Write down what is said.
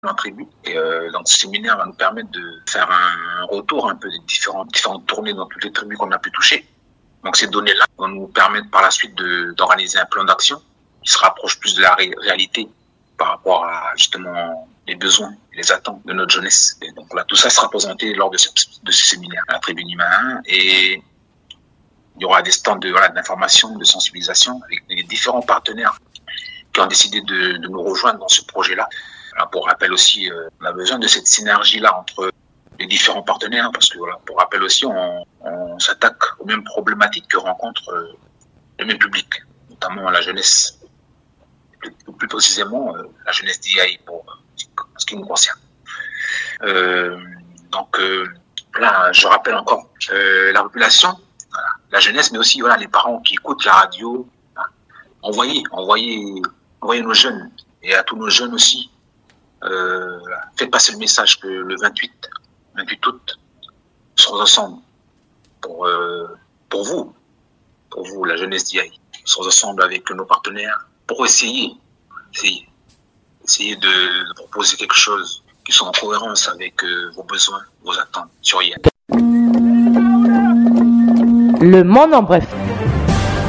en tribu. Et donc ce séminaire va nous permettre de faire un retour un peu des différentes tournées dans toutes les tribus qu'on a pu toucher. Donc ces données-là vont nous permettre par la suite d'organiser un plan d'action qui se rapproche plus de la réalité par rapport à justement les besoins et les attentes de notre jeunesse. Et donc là, tout ça sera présenté lors de ce séminaire à la tribune Nima 1, et il y aura des stands d'information, de sensibilisation avec les différents partenaires qui ont décidé de nous rejoindre dans ce projet-là. Alors, pour rappel aussi, on a besoin de cette synergie-là entre les différents partenaires, parce que pour rappel aussi, on s'attaque aux mêmes problématiques que rencontre le même public, notamment la jeunesse, plus précisément la jeunesse d'IAI pour ce qui nous concerne. Donc là, je rappelle encore la population, la jeunesse, mais aussi les parents qui écoutent la radio. Envoyez nos jeunes, et à tous nos jeunes aussi, faites passer le message que le 28 août, nous serons ensemble pour vous, la jeunesse d'IAI. Nous serons ensemble avec nos partenaires pour essayer de proposer quelque chose qui soit en cohérence avec vos besoins, vos attentes sur IAI. Le monde en bref.